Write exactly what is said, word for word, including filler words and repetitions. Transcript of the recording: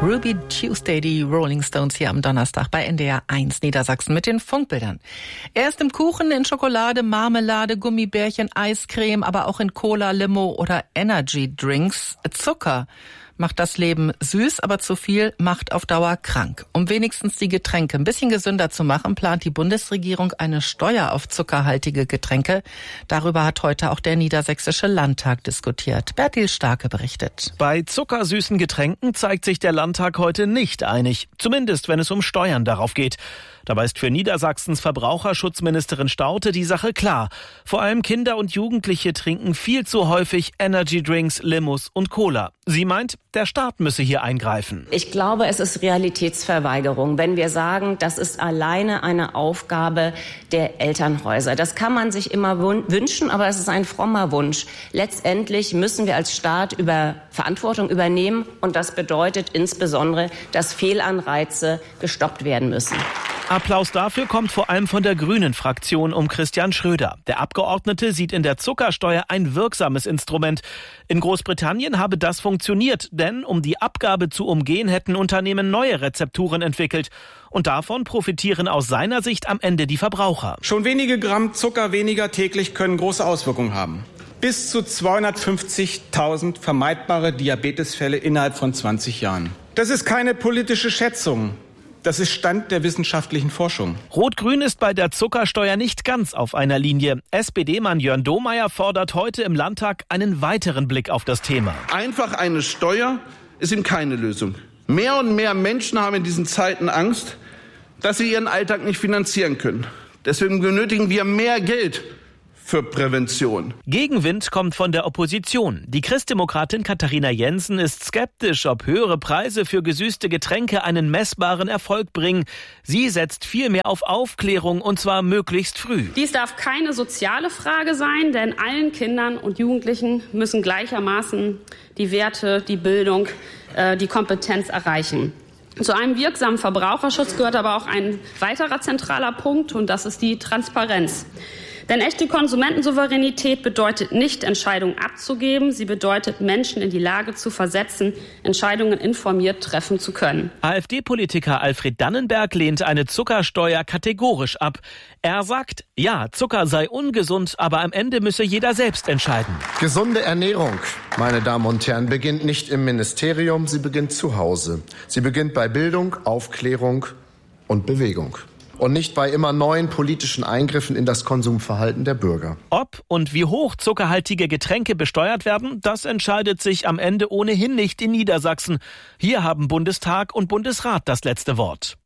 Ruby Tuesday, die Rolling Stones hier am Donnerstag bei N D R eins Niedersachsen mit den Funkbildern. Erst im Kuchen, in Schokolade, Marmelade, Gummibärchen, Eiscreme, aber auch in Cola, Limo oder Energy Drinks. Zucker macht das Leben süß, aber zu viel macht auf Dauer krank. Um wenigstens die Getränke ein bisschen gesünder zu machen, plant die Bundesregierung eine Steuer auf zuckerhaltige Getränke. Darüber hat heute auch der Niedersächsische Landtag diskutiert. Bertil Starke berichtet. Bei zuckersüßen Getränken zeigt sich der Landtag heute nicht einig, zumindest wenn es um Steuern darauf geht. Dabei ist für Niedersachsens Verbraucherschutzministerin Staudte die Sache klar. Vor allem Kinder und Jugendliche trinken viel zu häufig Energydrinks, Limos und Cola. Sie meint, der Staat müsse hier eingreifen. Ich glaube, es ist Realitätsverweigerung, wenn wir sagen, das ist alleine eine Aufgabe der Elternhäuser. Das kann man sich immer wünschen, aber es ist ein frommer Wunsch. Letztendlich müssen wir als Staat über Verantwortung übernehmen und das bedeutet insbesondere, dass Fehlanreize gestoppt werden müssen. Applaus dafür kommt vor allem von der Grünen-Fraktion um Christian Schröder. Der Abgeordnete sieht in der Zuckersteuer ein wirksames Instrument. In Großbritannien habe das funktioniert, denn um die Abgabe zu umgehen, hätten Unternehmen neue Rezepturen entwickelt. Und davon profitieren aus seiner Sicht am Ende die Verbraucher. Schon wenige Gramm Zucker weniger täglich können große Auswirkungen haben. Bis zu zweihundertfünfzigtausend vermeidbare Diabetesfälle innerhalb von zwanzig Jahren. Das ist keine politische Schätzung. Das ist Stand der wissenschaftlichen Forschung. Rot-Grün ist bei der Zuckersteuer nicht ganz auf einer Linie. S P D-Mann Jörn Domeyer fordert heute im Landtag einen weiteren Blick auf das Thema. Einfach eine Steuer ist ihm keine Lösung. Mehr und mehr Menschen haben in diesen Zeiten Angst, dass sie ihren Alltag nicht finanzieren können. Deswegen benötigen wir mehr Geld für Prävention. Gegenwind kommt von der Opposition. Die Christdemokratin Katharina Jensen ist skeptisch, ob höhere Preise für gesüßte Getränke einen messbaren Erfolg bringen. Sie setzt vielmehr auf Aufklärung, und zwar möglichst früh. Dies darf keine soziale Frage sein, denn allen Kindern und Jugendlichen müssen gleichermaßen die Werte, die Bildung, äh, die Kompetenz erreichen. Zu einem wirksamen Verbraucherschutz gehört aber auch ein weiterer zentraler Punkt, und das ist die Transparenz. Denn echte Konsumentensouveränität bedeutet nicht, Entscheidungen abzugeben. Sie bedeutet, Menschen in die Lage zu versetzen, Entscheidungen informiert treffen zu können. AfD-Politiker Alfred Dannenberg lehnt eine Zuckersteuer kategorisch ab. Er sagt, ja, Zucker sei ungesund, aber am Ende müsse jeder selbst entscheiden. Gesunde Ernährung, meine Damen und Herren, beginnt nicht im Ministerium, sie beginnt zu Hause. Sie beginnt bei Bildung, Aufklärung und Bewegung. Und nicht bei immer neuen politischen Eingriffen in das Konsumverhalten der Bürger. Ob und wie hoch zuckerhaltige Getränke besteuert werden, das entscheidet sich am Ende ohnehin nicht in Niedersachsen. Hier haben Bundestag und Bundesrat das letzte Wort.